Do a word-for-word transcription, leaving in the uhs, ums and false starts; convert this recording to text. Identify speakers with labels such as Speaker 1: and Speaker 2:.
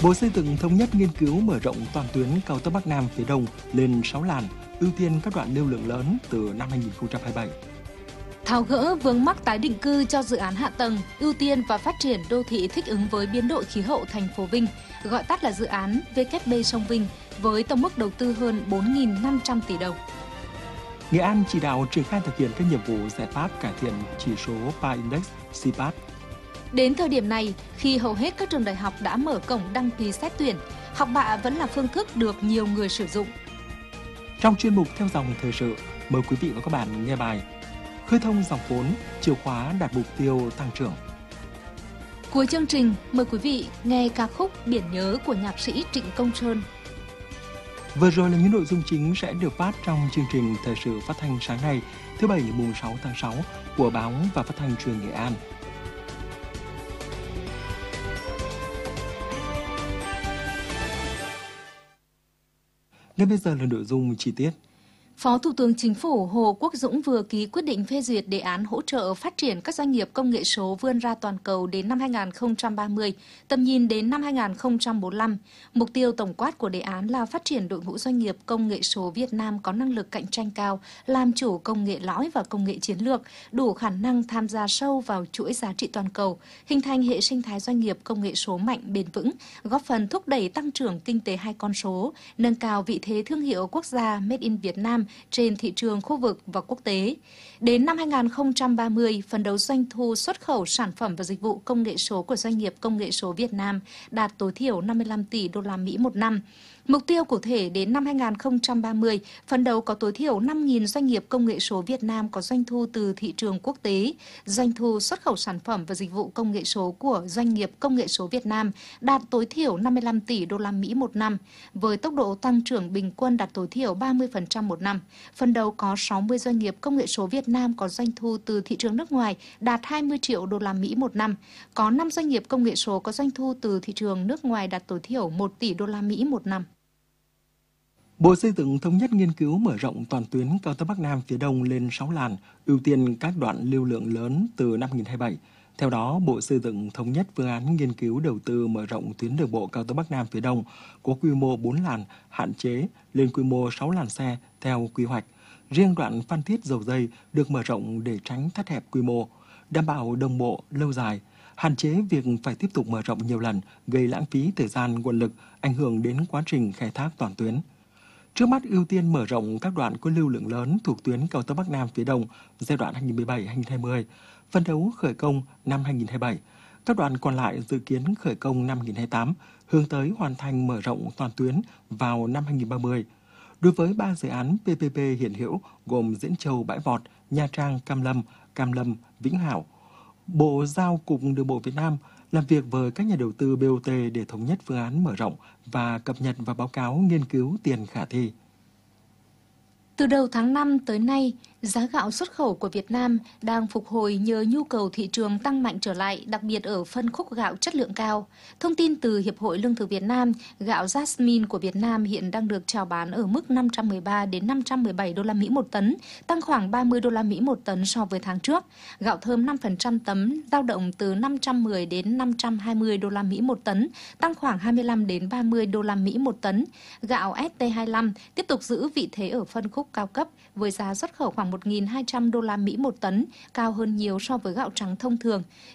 Speaker 1: Bộ Xây dựng thống nhất nghiên cứu mở rộng toàn tuyến cao tốc Bắc Nam phía Đông lên sáu làn, ưu tiên các đoạn lưu lượng lớn từ năm hai nghìn không trăm hai mươi bảy.
Speaker 2: Tháo gỡ vướng mắc tái định cư cho dự án hạ tầng, ưu tiên và phát triển đô thị thích ứng với biến đổi khí hậu thành phố Vinh, gọi tắt là dự án vê kép bê sông Vinh, với tổng mức đầu tư hơn bốn nghìn năm trăm tỷ đồng.
Speaker 1: Nghệ An chỉ đạo triển khai thực hiện các nhiệm vụ giải pháp cải thiện chỉ số pê a Index xê pê a pê.
Speaker 2: Đến thời điểm này, khi hầu hết các trường đại học đã mở cổng đăng ký xét tuyển, học bạ vẫn là phương thức được nhiều người sử dụng.
Speaker 1: Trong chuyên mục Theo dòng thời sự, mời quý vị và các bạn nghe bài Khơi thông dòng vốn, chìa khóa đạt mục tiêu tăng trưởng.
Speaker 2: Cuối chương trình, mời quý vị nghe ca khúc Biển nhớ của nhạc sĩ Trịnh Công Sơn.
Speaker 1: Vừa rồi là những nội dung chính sẽ được phát trong chương trình thời sự phát thanh sáng nay, thứ Bảy ngày mùng sáu tháng sáu của Báo và Phát thanh Truyền Nghệ An. Ngay bây giờ là nội dung chi tiết.
Speaker 2: Phó Thủ tướng Chính phủ Hồ Quốc Dũng vừa ký quyết định phê duyệt đề án hỗ trợ phát triển các doanh nghiệp công nghệ số vươn ra toàn cầu đến năm hai nghìn không trăm ba mươi, tầm nhìn đến năm hai nghìn không trăm bốn mươi lăm. Mục tiêu tổng quát của đề án là phát triển đội ngũ doanh nghiệp công nghệ số Việt Nam có năng lực cạnh tranh cao, làm chủ công nghệ lõi và công nghệ chiến lược, đủ khả năng tham gia sâu vào chuỗi giá trị toàn cầu, hình thành hệ sinh thái doanh nghiệp công nghệ số mạnh bền vững, góp phần thúc đẩy tăng trưởng kinh tế hai con số, nâng cao vị thế thương hiệu quốc gia Made in Việt Nam trên thị trường khu vực và quốc tế. Đến năm hai nghìn không trăm ba mươi, phấn đấu doanh thu xuất khẩu sản phẩm và dịch vụ công nghệ số của doanh nghiệp công nghệ số Việt Nam đạt tối thiểu năm mươi lăm tỷ đô la Mỹ một năm. Mục tiêu cụ thể đến năm hai nghìn không trăm ba mươi, phấn đấu có tối thiểu năm nghìn doanh nghiệp công nghệ số Việt Nam có doanh thu từ thị trường quốc tế, doanh thu xuất khẩu sản phẩm và dịch vụ công nghệ số của doanh nghiệp công nghệ số Việt Nam đạt tối thiểu năm mươi lăm tỷ đô la Mỹ một năm, với tốc độ tăng trưởng bình quân đạt tối thiểu ba mươi phần trăm một năm. Phấn đấu có sáu mươi doanh nghiệp công nghệ số Việt Nam có doanh thu từ thị trường nước ngoài đạt hai mươi triệu đô la Mỹ một năm, có năm doanh nghiệp công nghệ số có doanh thu từ thị trường nước ngoài đạt tối thiểu một tỷ đô la Mỹ một năm.
Speaker 1: Bộ Xây dựng thống nhất nghiên cứu mở rộng toàn tuyến cao tốc Bắc Nam phía Đông lên sáu làn, ưu tiên các đoạn lưu lượng lớn từ năm hai nghìn không trăm hai mươi bảy. Theo đó, Bộ Xây dựng thống nhất phương án nghiên cứu đầu tư mở rộng tuyến đường bộ cao tốc Bắc Nam phía Đông có quy mô bốn làn, hạn chế lên quy mô sáu làn xe theo quy hoạch. Riêng đoạn Phan Thiết - Dầu Giây được mở rộng để tránh thắt hẹp quy mô, đảm bảo đồng bộ lâu dài, hạn chế việc phải tiếp tục mở rộng nhiều lần, gây lãng phí thời gian, nguồn lực, ảnh hưởng đến quá trình khai thác toàn tuyến. Trước mắt ưu tiên mở rộng các đoạn có lưu lượng lớn thuộc tuyến cao tốc Bắc Nam phía Đông giai đoạn hai nghìn không trăm mười bảy đến hai nghìn không trăm hai mươi, phấn đấu khởi công năm hai nghìn không trăm hai mươi bảy. Các đoạn còn lại dự kiến khởi công năm hai nghìn không trăm hai mươi tám, hướng tới hoàn thành mở rộng toàn tuyến vào năm hai nghìn không trăm ba mươi. Đối với ba dự án pê pê pê hiện hữu gồm Diễn Châu - Bãi Vọt, Nha Trang - Cam Lâm, Cam Lâm - Vĩnh Hảo, Bộ giao Cục Đường bộ Việt Nam làm việc với các nhà đầu tư bê ô tê để thống nhất phương án mở rộng và cập nhật và báo cáo nghiên cứu tiền khả thi.
Speaker 2: Từ đầu tháng năm tới nay, giá gạo xuất khẩu của Việt Nam đang phục hồi nhờ nhu cầu thị trường tăng mạnh trở lại, đặc biệt ở phân khúc gạo chất lượng cao. Thông tin từ Hiệp hội Lương thực Việt Nam, gạo Jasmine của Việt Nam hiện đang được chào bán ở mức năm trăm mười ba đến năm trăm mười bảy đô la Mỹ một tấn, tăng khoảng ba mươi đô la Mỹ một tấn so với tháng trước. Gạo thơm năm phần trăm tấm dao động từ năm trăm mười đến năm trăm hai mươi đô la Mỹ một tấn, tăng khoảng hai mươi lăm đến ba mươi đô la Mỹ một tấn. Gạo ét tê hai mươi lăm tiếp tục giữ vị thế ở phân khúc cao cấp với giá xuất khẩu khoảng một nghìn hai trăm đô la Mỹ một tấn, cao hơn nhiều so với gạo trắng thông thường.